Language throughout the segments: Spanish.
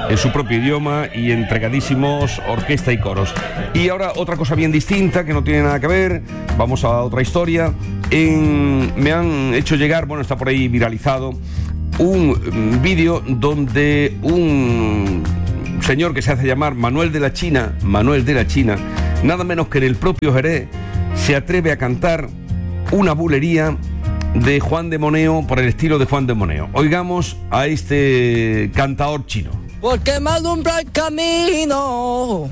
en su propio idioma y entregadísimos orquesta y coros. Y ahora otra cosa bien distinta que no tiene nada que ver, vamos a otra historia. Me han hecho llegar, bueno, está por ahí viralizado, un vídeo donde un señor que se hace llamar Manuel de la China, nada menos que en el propio Jerez, se atreve a cantar una bulería de Juan de Moneo por el estilo de Juan de Moneo. Oigamos a este cantador chino. Porque me alumbra el camino,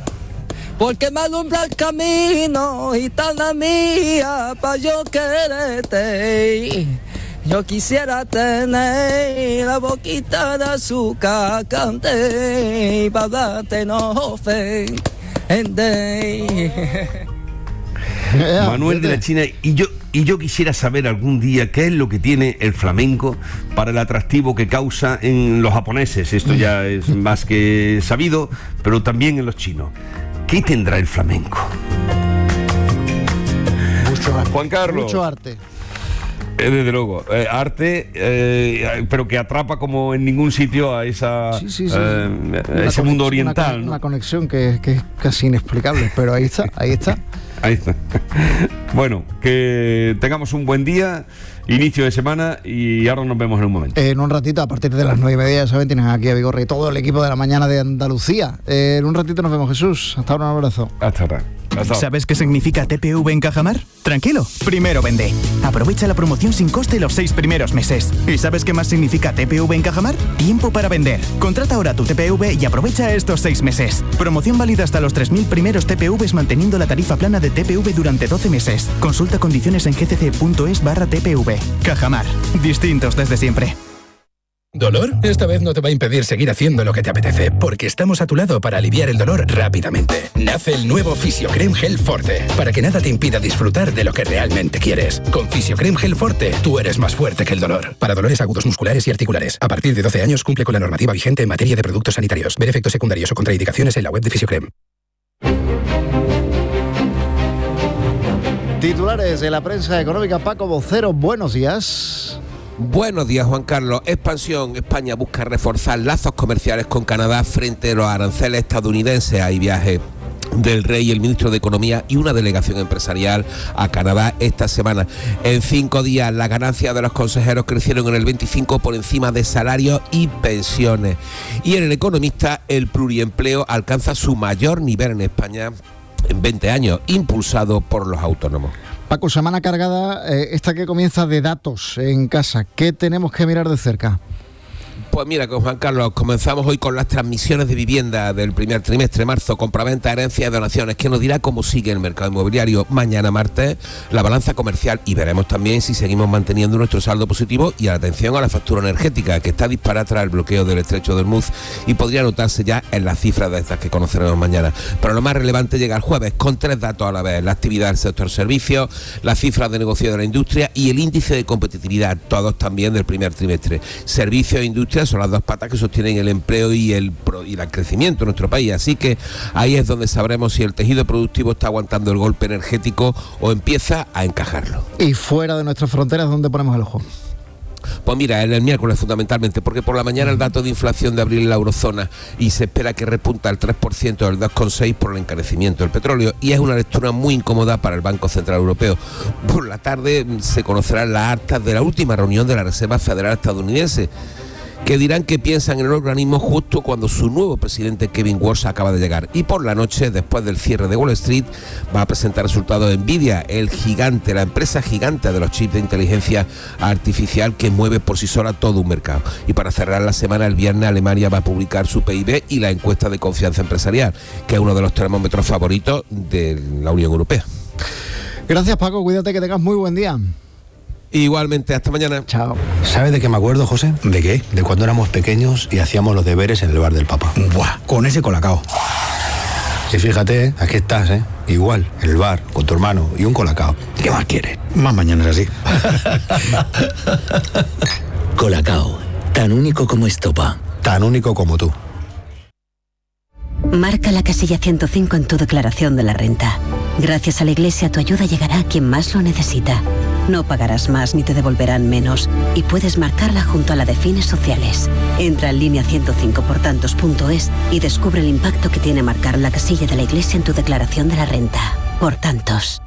gitana mía, pa' yo quererte. Yo quisiera tener la boquita de azúcar, cante, pa' darte no fe. Manuel de la China, y yo quisiera saber algún día qué es lo que tiene el flamenco para el atractivo que causa en los japoneses. Esto ya es más que sabido, pero también en los chinos. ¿Qué tendrá el flamenco? Mucho arte. Juan Carlos. Mucho arte. Desde luego, arte, pero que atrapa como en ningún sitio a esa ese mundo oriental, una conexión que es casi inexplicable, pero ahí está. Bueno, que tengamos un buen día, inicio de semana, y ahora nos vemos en un momento. En un ratito, a partir de las 9:30, ya saben, tienen aquí a Vigorra y todo el equipo de la mañana de Andalucía. En un ratito nos vemos, Jesús. Hasta ahora, un abrazo. Hasta ahora. ¿Sabes qué significa TPV en Cajamar? Tranquilo, primero vende. Aprovecha la promoción sin coste los 6 primeros meses. ¿Y sabes qué más significa TPV en Cajamar? Tiempo para vender. Contrata ahora tu TPV y aprovecha estos 6 meses. Promoción válida hasta los 3.000 primeros TPVs manteniendo la tarifa plana de TPV durante 12 meses. Consulta condiciones en gcc.es/TPV. Cajamar. Distintos desde siempre. ¿Dolor? Esta vez no te va a impedir seguir haciendo lo que te apetece, porque estamos a tu lado para aliviar el dolor rápidamente. Nace el nuevo Fisiocrem Gel Forte, para que nada te impida disfrutar de lo que realmente quieres. Con Fisiocrem Gel Forte, tú eres más fuerte que el dolor. Para dolores agudos musculares y articulares. A partir de 12 años cumple con la normativa vigente en materia de productos sanitarios. Ver efectos secundarios o contraindicaciones en la web de Fisiocrem. Titulares de la prensa económica. Paco Vocero, buenos días. Buenos días, Juan Carlos. Expansión. España busca reforzar lazos comerciales con Canadá frente a los aranceles estadounidenses. Hay viaje del rey, el ministro de Economía y una delegación empresarial a Canadá esta semana. En 5 días, las ganancias de los consejeros crecieron en el 25% por encima de salarios y pensiones. Y en El Economista, el pluriempleo alcanza su mayor nivel en España en 20 años, impulsado por los autónomos. Paco, semana cargada, esta que comienza de datos en casa. ¿Qué tenemos que mirar de cerca? Pues mira, con Juan Carlos, comenzamos hoy con las transmisiones de vivienda del primer trimestre, marzo, compraventa, herencias y donaciones, que nos dirá cómo sigue el mercado inmobiliario. Mañana martes, la balanza comercial, y veremos también si seguimos manteniendo nuestro saldo positivo. Y atención a la factura energética, que está disparada tras el bloqueo del estrecho de Hormuz y podría notarse ya en las cifras de estas que conoceremos mañana. Pero lo más relevante llega el jueves, con 3 datos a la vez: la actividad del sector servicios, las cifras de negocio de la industria y el índice de competitividad, todos también del primer trimestre. Servicios e industria son las dos patas que sostienen el empleo y el crecimiento en nuestro país, así que ahí es donde sabremos si el tejido productivo está aguantando el golpe energético o empieza a encajarlo. Y fuera de nuestras fronteras, ¿dónde ponemos el ojo? Pues mira, el miércoles fundamentalmente, porque por la mañana el dato de inflación de abril en la eurozona y se espera que repunta al 3%, del 2,6% por el encarecimiento del petróleo, y es una lectura muy incómoda para el Banco Central Europeo. Por la tarde se conocerán las actas de la última reunión de la Reserva Federal estadounidense, que dirán que piensan en el organismo justo cuando su nuevo presidente Kevin Walsh acaba de llegar. Y por la noche, después del cierre de Wall Street, va a presentar resultados de Nvidia, la empresa gigante de los chips de inteligencia artificial que mueve por sí sola todo un mercado. Y para cerrar la semana, el viernes, Alemania va a publicar su PIB y la encuesta de confianza empresarial, que es uno de los termómetros favoritos de la Unión Europea. Gracias, Paco, cuídate, que tengas muy buen día. Igualmente, hasta mañana. Chao. ¿Sabes de qué me acuerdo, José? ¿De qué? De cuando éramos pequeños y hacíamos los deberes en el bar del Papa. Buah, con ese colacao. Y fíjate, aquí estás, igual, en el bar, con tu hermano y un colacao. ¿Qué más quieres? Más mañanas así. Colacao, tan único como Estopa. Tan único como tú. Marca la casilla 105 en tu declaración de la renta. Gracias a la Iglesia, tu ayuda llegará a quien más lo necesita. No pagarás más ni te devolverán menos. Y puedes marcarla junto a la de fines sociales. Entra en línea 105portantos.es y descubre el impacto que tiene marcar la casilla de la Iglesia en tu declaración de la renta. Por tantos.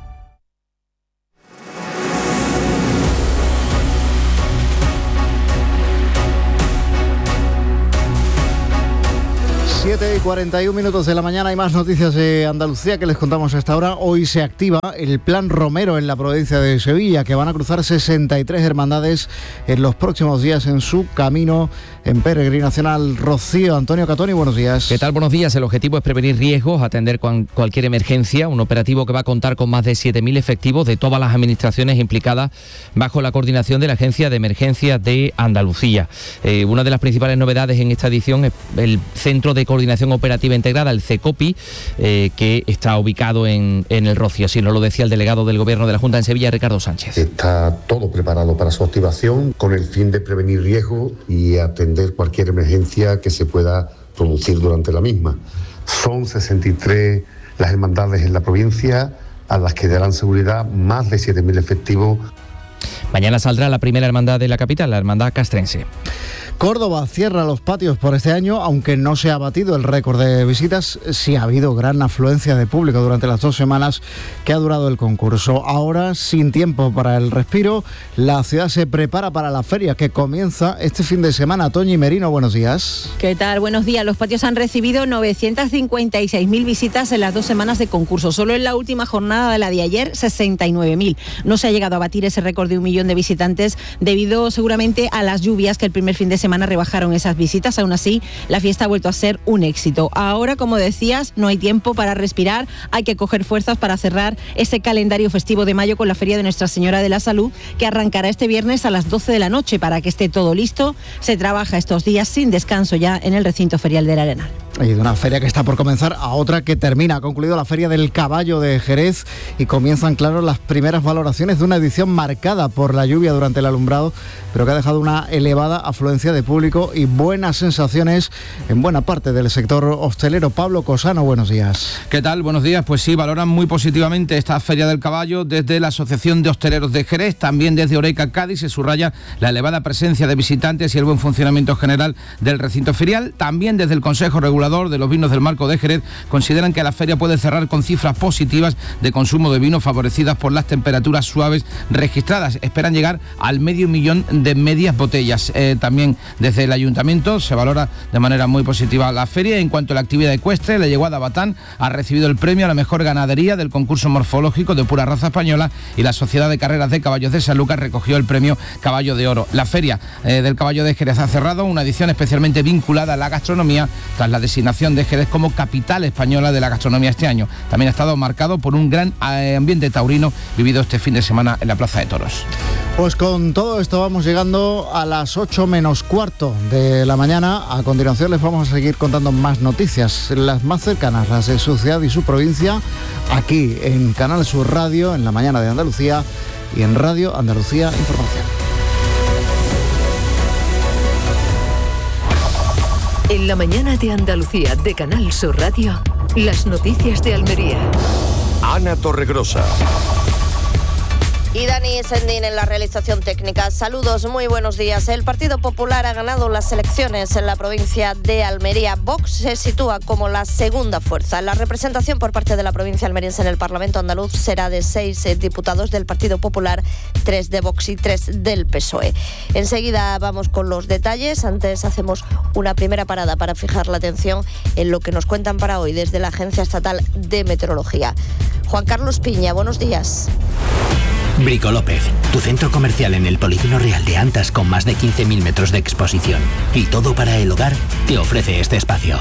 7:41 de la mañana. Hay más noticias de Andalucía que les contamos a esta hora. Hoy se activa el Plan Romero en la provincia de Sevilla, que van a cruzar 63 hermandades en los próximos días en su camino en peregrinación al Rocío. Antonio Catoni, buenos días. ¿Qué tal? Buenos días. El objetivo es prevenir riesgos, atender cualquier emergencia, un operativo que va a contar con más de 7.000 efectivos de todas las administraciones implicadas bajo la coordinación de la Agencia de Emergencias de Andalucía. Una de las principales novedades en esta edición es el Centro de Coordinación Operativa Integrada, el CECOPI, que está ubicado en el Rocío. Así nos lo decía el delegado del Gobierno de la Junta en Sevilla, Ricardo Sánchez. Está todo preparado para su activación con el fin de prevenir riesgos y atender cualquier emergencia que se pueda producir durante la misma. Son 63 las hermandades en la provincia a las que darán seguridad más de 7.000 efectivos. Mañana saldrá la primera hermandad de la capital, la hermandad castrense. Córdoba cierra los patios por este año, aunque no se ha batido el récord de visitas. Sí ha habido gran afluencia de público durante las 2 semanas que ha durado el concurso. Ahora, sin tiempo para el respiro, la ciudad se prepara para la feria que comienza este fin de semana. Toñi Merino, buenos días. ¿Qué tal? Buenos días. Los patios han recibido 956.000 visitas en las 2 semanas de concurso. Solo en la última jornada de la de ayer, 69.000. No se ha llegado a batir ese récord de 1 millón de visitantes debido seguramente a las lluvias que el primer fin de semana rebajaron esas visitas. Aún así, la fiesta ha vuelto a ser un éxito. Ahora, como decías, no hay tiempo para respirar, hay que coger fuerzas para cerrar ese calendario festivo de mayo con la Feria de Nuestra Señora de la Salud, que arrancará este viernes a las 12 de la noche. Para que esté todo listo, se trabaja estos días sin descanso ya en el recinto ferial del Arenal. Y de una feria que está por comenzar a otra que termina. Ha concluido la Feria del Caballo de Jerez y comienzan, claro, las primeras valoraciones de una edición marcada por la lluvia durante el alumbrado, pero que ha dejado una elevada afluencia de público y buenas sensaciones en buena parte del sector hostelero. Pablo Cosano, buenos días. ¿Qué tal? Buenos días. Pues sí, valoran muy positivamente esta Feria del Caballo desde la Asociación de Hosteleros de Jerez, también desde Oreca Cádiz se subraya la elevada presencia de visitantes y el buen funcionamiento general del recinto ferial. También desde el Consejo Regulador de los Vinos del Marco de Jerez consideran que la feria puede cerrar con cifras positivas de consumo de vino favorecidas por las temperaturas suaves registradas. Esperan llegar al 500.000 de medias botellas. También desde el Ayuntamiento se valora de manera muy positiva la feria. En cuanto a la actividad ecuestre, la Yeguada Batán ha recibido el premio a la mejor ganadería del concurso morfológico de pura raza española y la Sociedad de Carreras de Caballos de Sanlúcar recogió el premio Caballo de Oro. La feria del Caballo de Jerez ha cerrado una edición especialmente vinculada a la gastronomía tras la designación de Jerez como capital española de la gastronomía este año. También ha estado marcado por un gran ambiente taurino vivido este fin de semana en la Plaza de Toros. Pues con todo esto vamos llegando a las 8 menos cuarto de la mañana. A continuación les vamos a seguir contando más noticias, las más cercanas, las de su ciudad y su provincia, aquí en Canal Sur Radio, en la mañana de Andalucía y en Radio Andalucía Información. En la mañana de Andalucía de Canal Sur Radio, las noticias de Almería. Ana Torregrosa. Y Dani Sendín en la realización técnica. Saludos, muy buenos días. El Partido Popular ha ganado las elecciones en la provincia de Almería. Vox se sitúa como la segunda fuerza. La representación por parte de la provincia almeriense en el Parlamento andaluz será de 6 diputados del Partido Popular, 3 de Vox y 3 del PSOE. Enseguida vamos con los detalles. Antes hacemos una primera parada para fijar la atención en lo que nos cuentan para hoy desde la Agencia Estatal de Meteorología. Juan Carlos Piña, buenos días. Brico López, tu centro comercial en el Polígono Real de Antas con más de 15.000 metros de exposición. Y todo para el hogar te ofrece este espacio.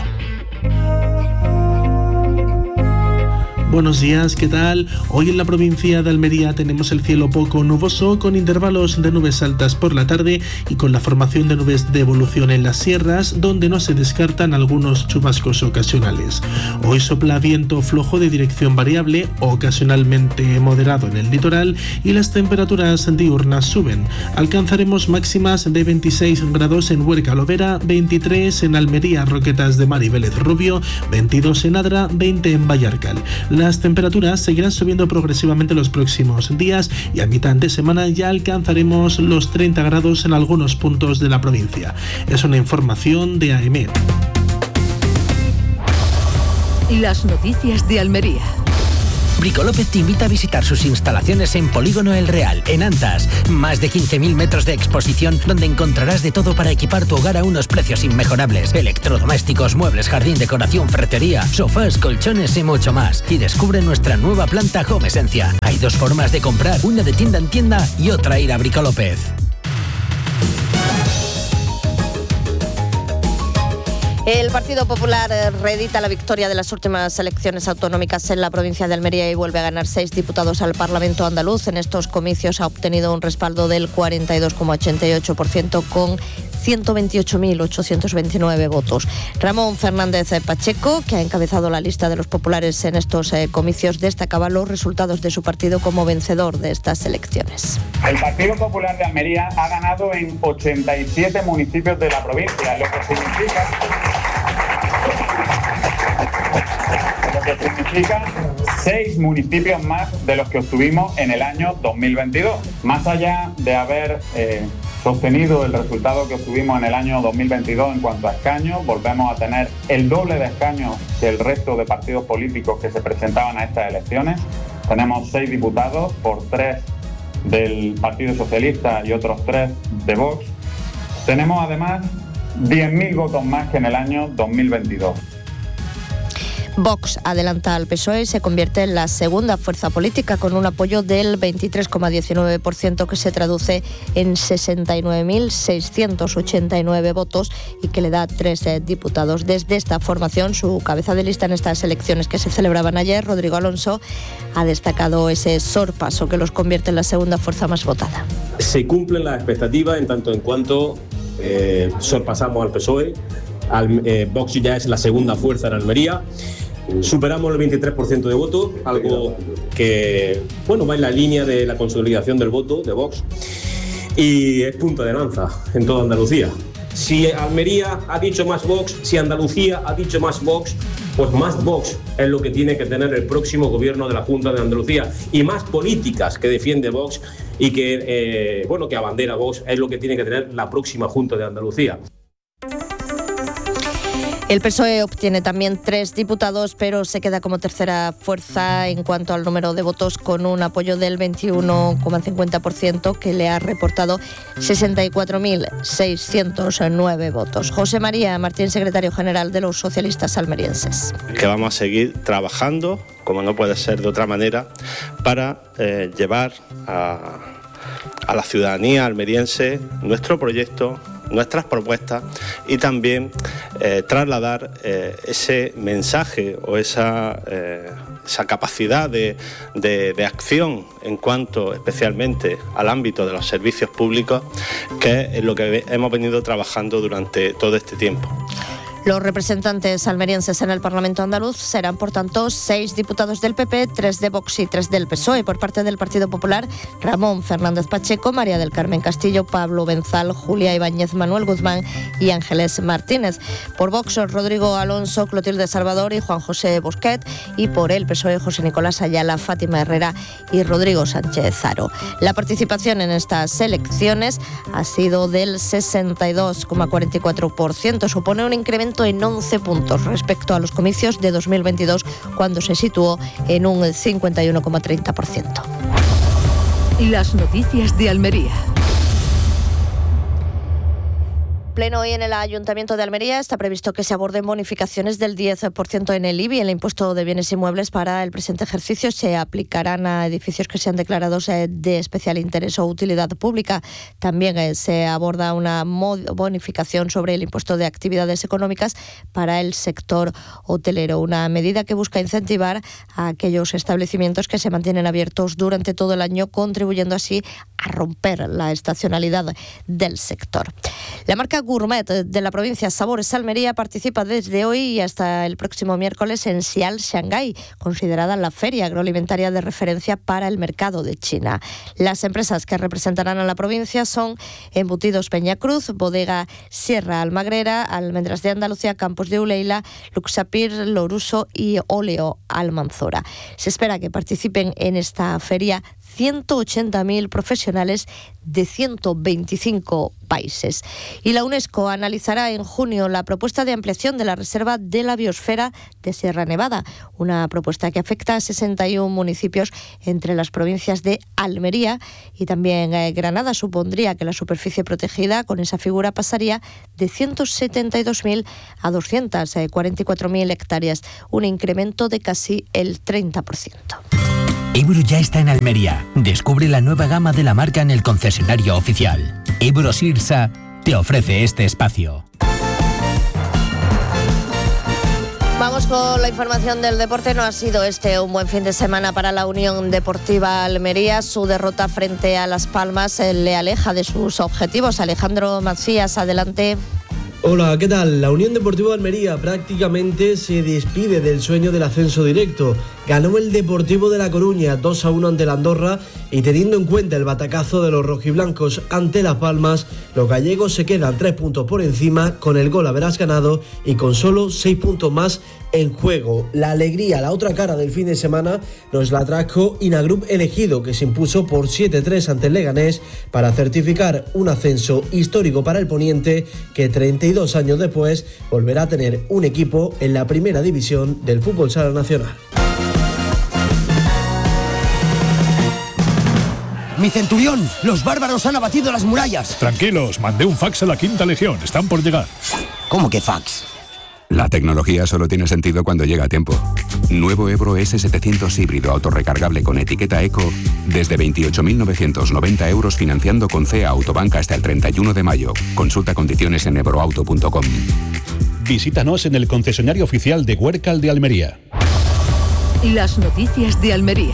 Buenos días, ¿qué tal? Hoy en la provincia de Almería tenemos el cielo poco nuboso con intervalos de nubes altas por la tarde y con la formación de nubes de evolución en las sierras, donde no se descartan algunos chubascos ocasionales. Hoy sopla viento flojo de dirección variable, ocasionalmente moderado en el litoral, y las temperaturas diurnas suben. Alcanzaremos máximas de 26 grados en Huerca Lovera, 23 en Almería, Roquetas de Mar y Vélez Rubio, 22 en Adra, 20 en Vallarcal. Las temperaturas seguirán subiendo progresivamente los próximos días y a mitad de semana ya alcanzaremos los 30 grados en algunos puntos de la provincia. Es una información de AEMET. Las noticias de Almería. Bricolópez te invita a visitar sus instalaciones en Polígono El Real, en Antas. Más de 15.000 metros de exposición donde encontrarás de todo para equipar tu hogar a unos precios inmejorables. Electrodomésticos, muebles, jardín, decoración, ferretería, sofás, colchones y mucho más. Y descubre nuestra nueva planta Home Esencia. Hay dos formas de comprar, una de tienda en tienda y otra ir a Bricolópez. El Partido Popular reedita la victoria de las últimas elecciones autonómicas en la provincia de Almería y vuelve a ganar 6 diputados al Parlamento andaluz. En estos comicios ha obtenido un respaldo del 42,88% con 128.829 votos. Ramón Fernández Pacheco, que ha encabezado la lista de los populares en estos comicios, destacaba los resultados de su partido como vencedor de estas elecciones. El Partido Popular de Almería ha ganado en 87 municipios de la provincia, lo que significa 6 municipios más de los que obtuvimos en el año 2022. Más allá de haber sostenido el resultado que obtuvimos en el año 2022 en cuanto a escaños, volvemos a tener el doble de escaños que el resto de partidos políticos que se presentaban a estas elecciones. Tenemos 6 diputados, por 3 del Partido Socialista y otros 3 de Vox. Tenemos además 10.000 votos más que en el año 2022. Vox adelanta al PSOE y se convierte en la segunda fuerza política con un apoyo del 23,19% que se traduce en 69.689 votos y que le da 3 diputados. Desde esta formación, su cabeza de lista en estas elecciones que se celebraban ayer, Rodrigo Alonso, ha destacado ese sorpaso que los convierte en la segunda fuerza más votada. Se cumplen las expectativas en tanto en cuanto sorpasamos al PSOE. Vox ya es la segunda fuerza en Almería. Superamos el 23% de votos, algo que va en la línea de la consolidación del voto de Vox y es punta de lanza en toda Andalucía. Si Almería ha dicho más Vox, si Andalucía ha dicho más Vox, pues más Vox es lo que tiene que tener el próximo gobierno de la Junta de Andalucía y más políticas que defiende Vox y que abandera Vox es lo que tiene que tener la próxima Junta de Andalucía. El PSOE obtiene también 3 diputados, pero se queda como tercera fuerza en cuanto al número de votos, con un apoyo del 21,50% que le ha reportado 64.609 votos. José María Martín, secretario general de los socialistas almerienses. Que vamos a seguir trabajando, como no puede ser de otra manera, para llevar a la ciudadanía almeriense nuestro proyecto, nuestras propuestas y también trasladar ese mensaje o esa capacidad de acción en cuanto especialmente al ámbito de los servicios públicos, que es lo que hemos venido trabajando durante todo este tiempo. Los representantes almerienses en el Parlamento andaluz serán, por tanto, 6 diputados del PP, 3 de Vox y 3 del PSOE. Por parte del Partido Popular, Ramón Fernández Pacheco, María del Carmen Castillo, Pablo Benzal, Julia Ibáñez, Manuel Guzmán y Ángeles Martínez. Por Vox, Rodrigo Alonso, Clotilde Salvador y Juan José Bosquet. Y por el PSOE, José Nicolás Ayala, Fátima Herrera y Rodrigo Sánchez Zaro. La participación en estas elecciones ha sido del 62,44%. Supone un incremento en 11 puntos respecto a los comicios de 2022, cuando se situó en un 51,30%. Las noticias de Almería. Pleno hoy en el Ayuntamiento de Almería. Está previsto que se aborden bonificaciones del 10% en el IBI, el impuesto de bienes inmuebles, para el presente ejercicio. Se aplicarán a edificios que sean declarados de especial interés o utilidad pública. También se aborda una bonificación sobre el impuesto de actividades económicas para el sector hotelero, una medida que busca incentivar a aquellos establecimientos que se mantienen abiertos durante todo el año, contribuyendo así a romper la estacionalidad del sector. La marca Gourmet de la provincia Sabores Almería participa desde hoy y hasta el próximo miércoles en Xi'an Shanghái, considerada la feria agroalimentaria de referencia para el mercado de China. Las empresas que representarán a la provincia son Embutidos Peñacruz, Bodega Sierra Almagrera, Almendras de Andalucía, Campos de Uleila, Luxapir, Loruso y Óleo Almanzora. Se espera que participen en esta feria 180.000 profesionales de 125 países. Y la UNESCO analizará en junio la propuesta de ampliación de la Reserva de la Biosfera de Sierra Nevada, una propuesta que afecta a 61 municipios entre las provincias de Almería y también Granada. Supondría que la superficie protegida con esa figura pasaría de 172.000 a 244.000 hectáreas, un incremento de casi el 30%. Ebro ya está en Almería. Descubre la nueva gama de la marca en el concesionario oficial. Ebro Sirsa te ofrece este espacio. Vamos con la información del deporte. No ha sido un buen fin de semana para la Unión Deportiva Almería. Su derrota frente a Las Palmas le aleja de sus objetivos. Alejandro Macías, adelante. Hola, ¿qué tal? La Unión Deportiva Almería prácticamente se despide del sueño del ascenso directo. Ganó el Deportivo de La Coruña 2-1 ante la Andorra y teniendo en cuenta el batacazo de los rojiblancos ante Las Palmas, los gallegos se quedan 3 puntos por encima con el gol haberás ganado y con solo 6 puntos más en juego. La alegría, la otra cara del fin de semana, nos la trajo Inagroup Elegido, que se impuso por 7-3 ante el Leganés para certificar un ascenso histórico para el Poniente, que 32 años después volverá a tener un equipo en la primera división del fútbol sala nacional. ¡Mi centurión! ¡Los bárbaros han abatido las murallas! Tranquilos, mandé un fax a la 5ª Legión, están por llegar. ¿Cómo que fax? La tecnología solo tiene sentido cuando llega a tiempo. Nuevo Ebro S700 híbrido autorrecargable con etiqueta Eco desde 28.990 euros financiando con CEA Autobank hasta el 31 de mayo. Consulta condiciones en ebroauto.com. Visítanos en el concesionario oficial de Huércal de Almería. Las noticias de Almería.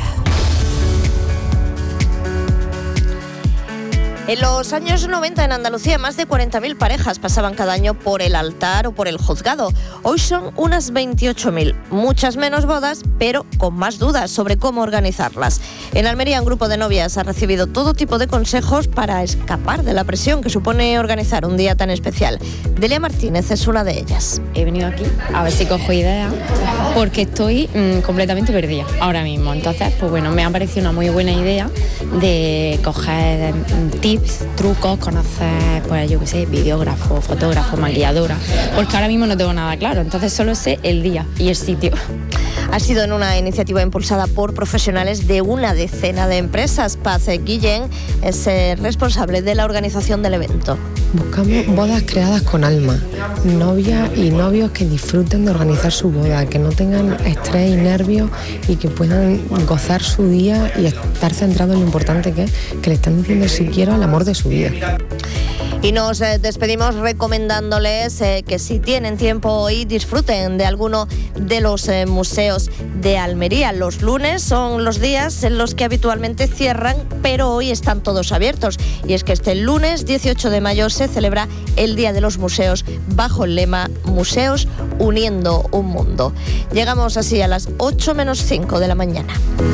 En los años 90 en Andalucía más de 40.000 parejas pasaban cada año por el altar o por el juzgado. Hoy son unas 28.000, muchas menos bodas, pero con más dudas sobre cómo organizarlas. En Almería un grupo de novias ha recibido todo tipo de consejos para escapar de la presión que supone organizar un día tan especial. Delia Martínez es una de ellas. He venido aquí a ver si cojo ideas porque estoy completamente perdida ahora mismo. Entonces, pues bueno, me ha parecido una muy buena idea de coger tips, trucos, conocer, pues yo qué sé, videógrafo, fotógrafo, maquilladora, porque ahora mismo no tengo nada claro, entonces solo sé el día y el sitio. Ha sido en una iniciativa impulsada por profesionales de una decena de empresas. Paz Guillén es responsable de la organización del evento. Buscamos bodas creadas con alma, novias y novios que disfruten de organizar su boda, que no tengan estrés y nervios y que puedan gozar su día y estar centrados en lo importante que es, que le están diciendo si quiero al amor de su vida. Y nos despedimos recomendándoles que si tienen tiempo hoy disfruten de alguno de los museos de Almería. Los lunes son los días en los que habitualmente cierran, pero hoy están todos abiertos. Y es que este lunes 18 de mayo se celebra el Día de los Museos bajo el lema Museos uniendo un mundo. Llegamos así a las 8 menos 5 de la mañana.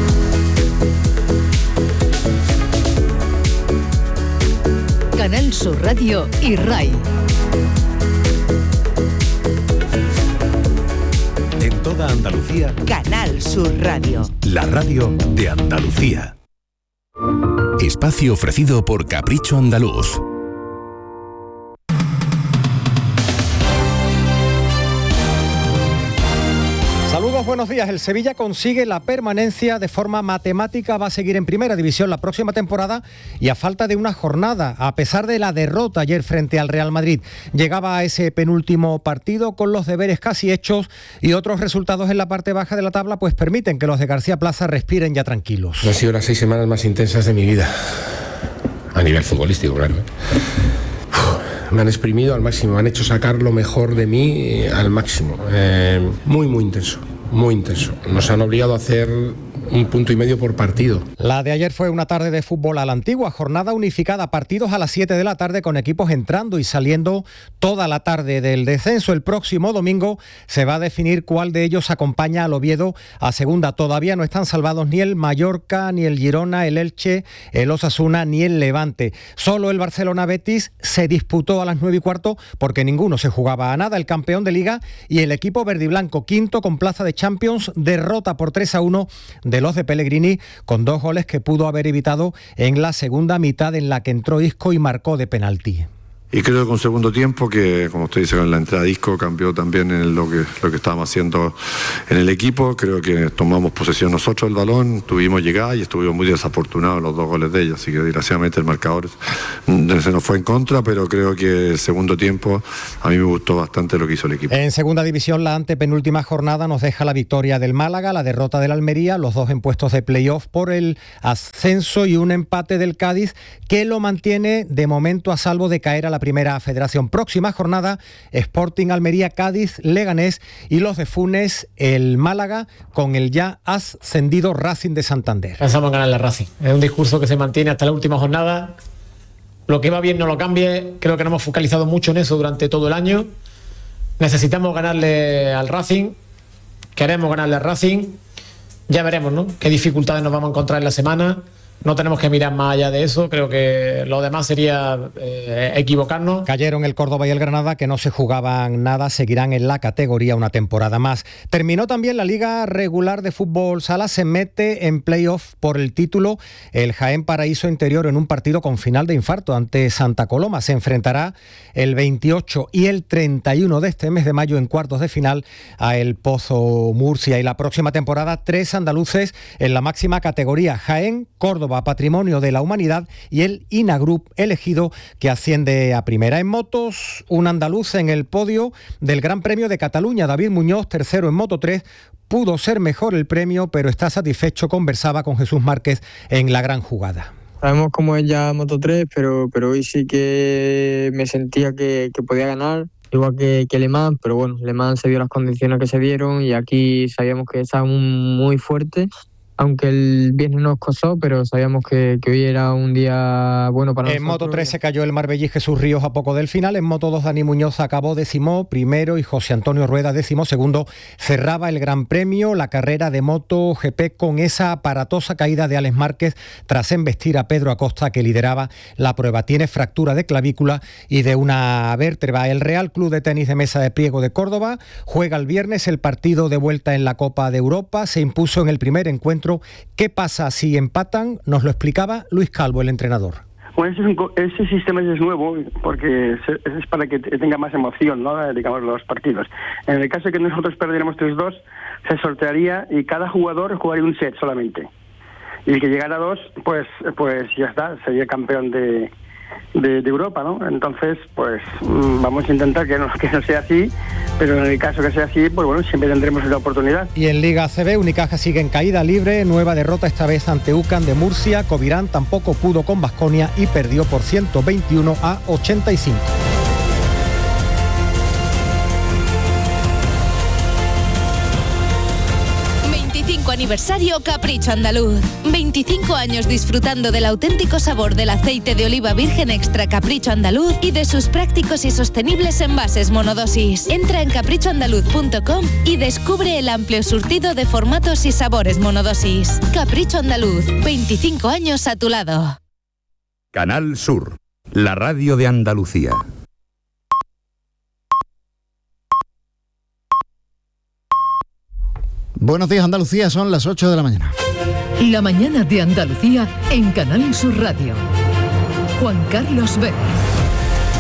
Canal Sur Radio y RAI. En toda Andalucía, Canal Sur Radio. la radio de Andalucía. Espacio ofrecido por Capricho Andaluz. Saludos, buenos días. El Sevilla consigue la permanencia de forma matemática, va a seguir en Primera División la próxima temporada y a falta de una jornada, a pesar de la derrota ayer frente al Real Madrid. Llegaba a ese penúltimo partido con los deberes casi hechos y otros resultados en la parte baja de la tabla pues permiten que los de García Plaza respiren ya tranquilos. Han sido las 6 semanas más intensas de mi vida, a nivel futbolístico, claro. Me han exprimido al máximo, me han hecho sacar lo mejor de mí al máximo. Muy intenso, muy intenso. Nos han obligado a hacer 1,5 puntos por partido. La de ayer fue una tarde de fútbol a la antigua, jornada unificada, partidos a las 7 de la tarde con equipos entrando y saliendo toda la tarde del descenso. El próximo domingo se va a definir cuál de ellos acompaña al Oviedo a segunda. Todavía no están salvados ni el Mallorca, ni el Girona, el Elche, el Osasuna, ni el Levante. Solo el Barcelona-Betis se disputó a las 9:15 porque ninguno se jugaba a nada. El campeón de Liga y el equipo verdiblanco, quinto con plaza de Champions, derrota por 3-1 de los de Pellegrini, con 2 goles que pudo haber evitado en la segunda mitad, en la que entró Isco y marcó de penalti. Y creo que un segundo tiempo que, como usted dice, con la entrada de Isco cambió también en lo que estábamos haciendo en el equipo. Creo que tomamos posesión nosotros del balón, tuvimos llegada y estuvimos muy desafortunados en los 2 goles de ellos. Así que desgraciadamente el marcador se nos fue en contra, pero creo que el segundo tiempo a mí me gustó bastante lo que hizo el equipo. En segunda división, la antepenúltima jornada nos deja la victoria del Málaga, la derrota del Almería, los 2 en puestos de playoff por el ascenso y un empate del Cádiz que lo mantiene de momento a salvo de caer a la Primera Federación. Próxima jornada, Sporting, Almería, Cádiz, Leganés y los de Funes, el Málaga, con el ya ascendido Racing de Santander. Pensamos en ganar la Racing. Es un discurso que se mantiene hasta la última jornada. Lo que va bien no lo cambie. Creo que nos hemos focalizado mucho en eso durante todo el año. Necesitamos ganarle al Racing. Queremos ganarle al Racing. Ya veremos, ¿no?, qué dificultades nos vamos a encontrar en la semana. No tenemos que mirar más allá de eso, creo que lo demás sería equivocarnos. Cayeron el Córdoba y el Granada, que no se jugaban nada, seguirán en la categoría una temporada más. Terminó también la Liga Regular de Fútbol Sala, se mete en playoff por el título el Jaén Paraíso Interior en un partido con final de infarto ante Santa Coloma. Se enfrentará el 28 y el 31 de este mes de mayo en cuartos de final a El Pozo Murcia. Y la próxima temporada 3 andaluces en la máxima categoría: Jaén, Córdoba, Patrimonio de la Humanidad y el INA Group elegido, que asciende a primera. En motos, un andaluz en el podio del Gran Premio de Cataluña. David Muñoz, tercero en Moto 3, pudo ser mejor el premio, pero está satisfecho. Conversaba con Jesús Márquez en La Gran Jugada. Sabemos cómo es ya Moto 3, pero hoy sí que me sentía que podía ganar, igual que Le Mans, pero bueno, Le Mans se dio las condiciones que se dieron y aquí sabíamos que estábamos muy fuertes. Aunque el viernes nos costó, pero sabíamos que hoy era un día bueno para nosotros. En Moto 3 se cayó el marbellí Jesús Ríos a poco del final. En Moto 2 Dani Muñoz acabó 11º y José Antonio Rueda 12º. Cerraba el Gran Premio la carrera de Moto GP con esa aparatosa caída de Alex Márquez tras embestir a Pedro Acosta, que lideraba la prueba. Tiene fractura de clavícula y de una vértebra. El Real Club de Tenis de Mesa de Priego de Córdoba juega el viernes el partido de vuelta en la Copa de Europa. Se impuso en el primer encuentro. ¿Qué pasa si empatan? Nos lo explicaba Luis Calvo, el entrenador. Bueno, ese sistema es nuevo porque es para que tenga más emoción, ¿no?, digamos, los partidos. En el caso de que nosotros perdiéramos 3-2, se sortearía y cada jugador jugaría un set solamente. Y el que llegara a 2, pues ya está, sería campeón de Europa, ¿no? Entonces, pues vamos a intentar que no sea así, pero en el caso que sea así, pues bueno, siempre tendremos la oportunidad. Y en Liga ACB, Unicaja sigue en caída libre, nueva derrota esta vez ante UCAM de Murcia. Covirán tampoco pudo con Baskonia y perdió por 121-85. Aniversario Capricho Andaluz. 25 años disfrutando del auténtico sabor del aceite de oliva virgen extra Capricho Andaluz y de sus prácticos y sostenibles envases monodosis. Entra en caprichoandaluz.com y descubre el amplio surtido de formatos y sabores monodosis. Capricho Andaluz, 25 años a tu lado. Canal Sur, la radio de Andalucía. Buenos días, Andalucía, son las 8 de la mañana. La mañana de Andalucía en Canal Sur Radio. Juan Carlos Vélez.